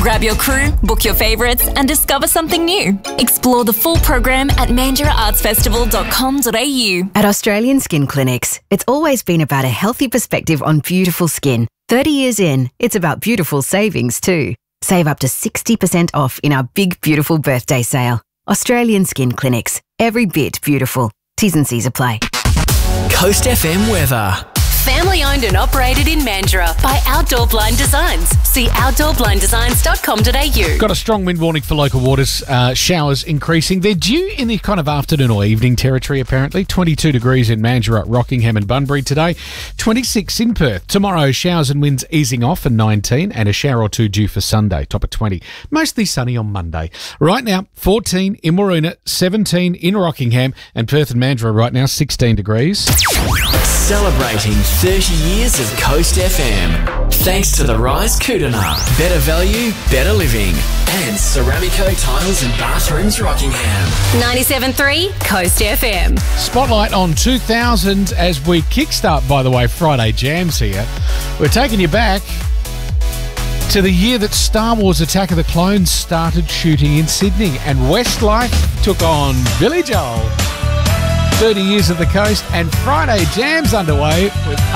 Grab your crew, book your favourites and discover something new. Explore the full program at mandurahArtsFestival.com.au. At Australian Skin Clinics, it's always been about a healthy perspective on beautiful skin. 30 years in, it's about beautiful savings too. Save up to 60% off in our big, beautiful birthday sale. Australian Skin Clinics. Every bit beautiful. T's and C's apply. Coast FM weather. Family owned and operated in Mandurah by Outdoor Blind Designs. See outdoorblindesigns.com.au. Got a strong wind warning for local waters. Showers increasing. They're due in the kind of afternoon or evening territory, apparently. 22 degrees in Mandurah, Rockingham and Bunbury today. 26 in Perth. Tomorrow, showers and winds easing off and 19, and a shower or two due for Sunday, top of 20. Mostly sunny on Monday. Right now, 14 in Waroona, 17 in Rockingham, and Perth and Mandurah right now, 16 degrees. Celebrating 30 years of Coast FM. Thanks to the Rise Kootenai. Better value, better living. And Ceramico Tiles and Bathrooms Rockingham. 97.3 Coast FM. Spotlight on 2000 as we kickstart, by the way, Friday Jams here. We're taking you back to the year that Star Wars Attack of the Clones started shooting in Sydney and Westlife took on Billy Joel. 30 years of the coast and Friday Jams underway with